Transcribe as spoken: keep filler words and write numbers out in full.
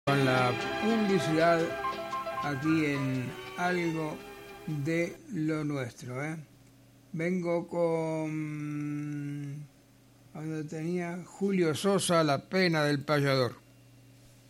Con la publicidad aquí en Algo de lo Nuestro, ¿eh? Vengo con... Cuando tenía Julio Sosa, La pena del payador.